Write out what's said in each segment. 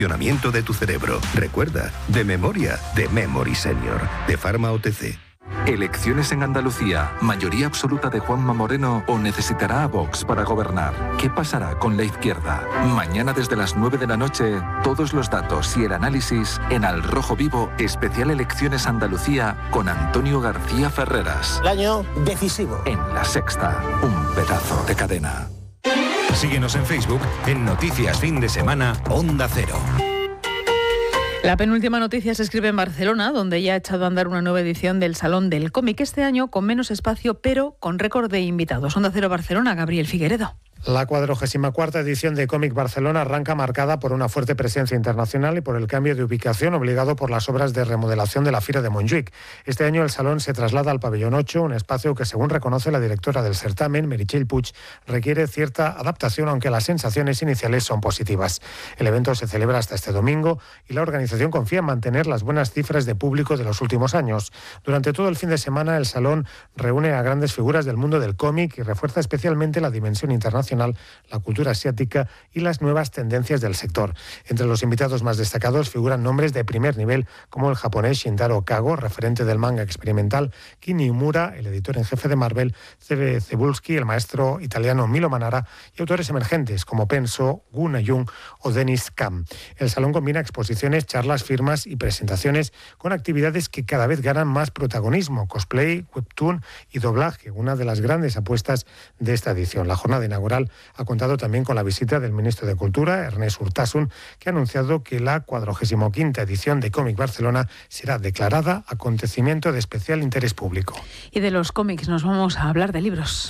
funcionamiento de tu cerebro. Recuerda, de memoria, de Memory Senior, de Pharma OTC. Elecciones en Andalucía, mayoría absoluta de Juanma Moreno o necesitará a Vox para gobernar. ¿Qué pasará con la izquierda? Mañana desde las 9 de la noche, todos los datos y el análisis en Al Rojo Vivo, especial Elecciones Andalucía con Antonio García Ferreras. El año decisivo. En La Sexta, un pedazo de cadena. Síguenos en Facebook en Noticias Fin de Semana Onda Cero. La penúltima noticia se escribe en Barcelona, donde ya ha echado a andar una nueva edición del Salón del Cómic, este año con menos espacio, pero con récord de invitados. Onda Cero Barcelona, Gabriel Figueredo. La 44ª edición de Cómic Barcelona arranca marcada por una fuerte presencia internacional y por el cambio de ubicación obligado por las obras de remodelación de la Fira de Montjuïc. Este año el salón se traslada al pabellón 8, un espacio que, según reconoce la directora del certamen, Meritxell Puig, requiere cierta adaptación, aunque las sensaciones iniciales son positivas. El evento se celebra hasta este domingo y la organización confía en mantener las buenas cifras de público de los últimos años. Durante todo el fin de semana el salón reúne a grandes figuras del mundo del cómic y refuerza especialmente la dimensión internacional, la cultura asiática y las nuevas tendencias del sector. Entre los invitados más destacados figuran nombres de primer nivel como el japonés Shintaro Kago, referente del manga experimental, Kini Umura, el editor en jefe de Marvel, C.B. Cebulski, el maestro italiano Milo Manara y autores emergentes como Penso, Gu Na-Jung o Dennis Kam. El salón combina exposiciones, charlas, firmas y presentaciones con actividades que cada vez ganan más protagonismo: cosplay, webtoon y doblaje, una de las grandes apuestas de esta edición. La jornada inaugural ha contado también con la visita del ministro de Cultura, Ernest Urtasun, que ha anunciado que la 45ª edición de Cómic Barcelona será declarada acontecimiento de especial interés público. Y de los cómics nos vamos a hablar de libros.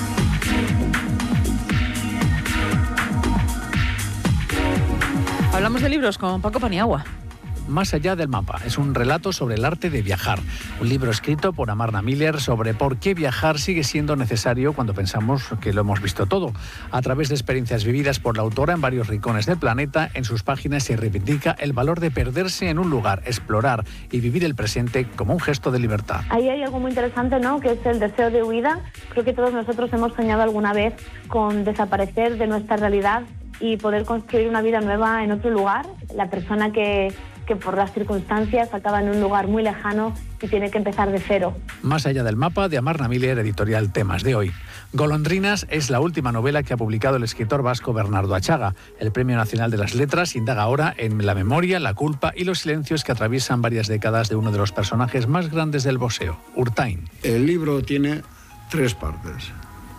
Hablamos de libros con Paco Paniagua. Más allá del mapa es un relato sobre el arte de viajar. Un libro escrito por Amarna Miller sobre por qué viajar sigue siendo necesario cuando pensamos que lo hemos visto todo. A través de experiencias vividas por la autora en varios rincones del planeta, en sus páginas se reivindica el valor de perderse en un lugar, explorar y vivir el presente como un gesto de libertad. Ahí hay algo muy interesante, ¿no?, que es el deseo de huida. Creo que todos nosotros hemos soñado alguna vez con desaparecer de nuestra realidad y poder construir una vida nueva en otro lugar. La persona que por las circunstancias acaba en un lugar muy lejano y tiene que empezar de cero. Más allá del mapa, de Amarna Miller, editorial Temas de Hoy. Golondrinas es la última novela que ha publicado el escritor vasco Bernardo Atxaga. El Premio Nacional de las Letras indaga ahora en la memoria, la culpa y los silencios que atraviesan varias décadas de uno de los personajes más grandes del boxeo, Urtain. El libro tiene 3 partes,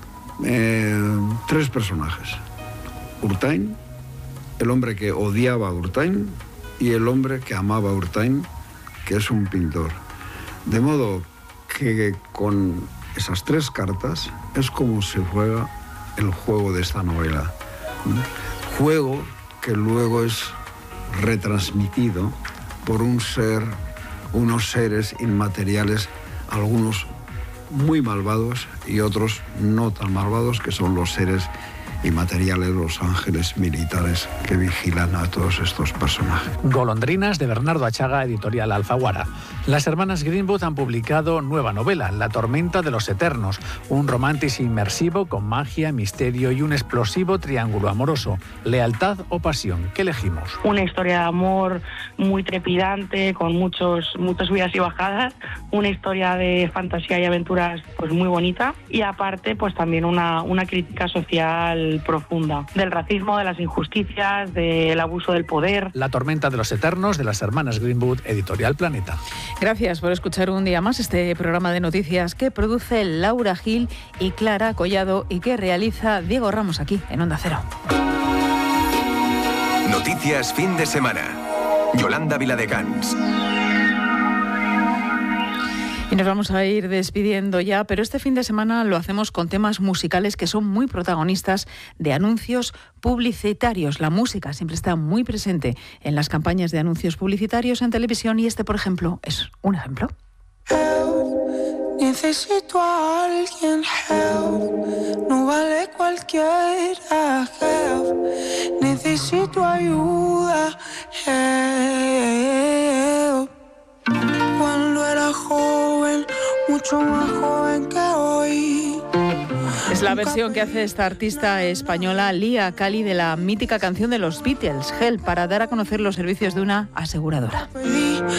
3 personajes. Urtain, el hombre que odiaba a Urtain, y el hombre que amaba a Urtain, que es un pintor. De modo que con esas 3 cartas es como se juega el juego de esta novela. Juego que luego es retransmitido por unos seres inmateriales, algunos muy malvados y otros no tan malvados, que son los seres inmateriales, los ángeles militares que vigilan a todos estos personajes. Golondrinas, de Bernardo Atxaga, editorial Alfaguara. Las hermanas Greenwood han publicado nueva novela, La tormenta de los eternos, un romance inmersivo con magia, misterio y un explosivo triángulo amoroso. ¿Lealtad o pasión? ¿Qué elegimos? Una historia de amor muy trepidante, con muchas subidas y bajadas, una historia de fantasía y aventuras pues muy bonita, y aparte pues también una crítica social profunda, del racismo, de las injusticias, del abuso del poder. La tormenta de los eternos, de las hermanas Greenwood, editorial Planeta. Gracias por escuchar un día más este programa de noticias que produce Laura Gil y Clara Collado y que realiza Diego Ramos aquí en Onda Cero. Noticias Fin de Semana. Yolanda Viladecans. Y nos vamos a ir despidiendo ya, pero este fin de semana lo hacemos con temas musicales que son muy protagonistas de anuncios publicitarios. La música siempre está muy presente en las campañas de anuncios publicitarios en televisión y este, por ejemplo, es un ejemplo. Help, necesito a alguien, help, no vale cualquiera, help, necesito ayuda, help. Cuando era joven, mucho más joven que hoy. Es la versión que hace esta artista española Lia Cali de la mítica canción de los Beatles, Help, para dar a conocer los servicios de una aseguradora.